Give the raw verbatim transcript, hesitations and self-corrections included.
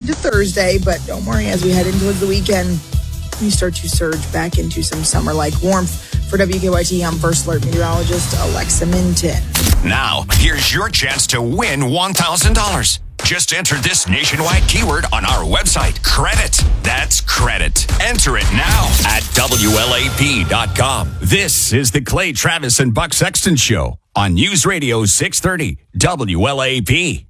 into Thursday, but don't worry, as we head in towards the weekend, we start to surge back into some summer-like warmth. For W K Y T, I'm First Alert Meteorologist Alexa Minton. Now, here's your chance to win one thousand dollars. Just enter this nationwide keyword on our website, credit. That's credit. Enter it now at W L A P dot com. This is the Clay Travis and Buck Sexton Show on News Radio six thirty W L A P.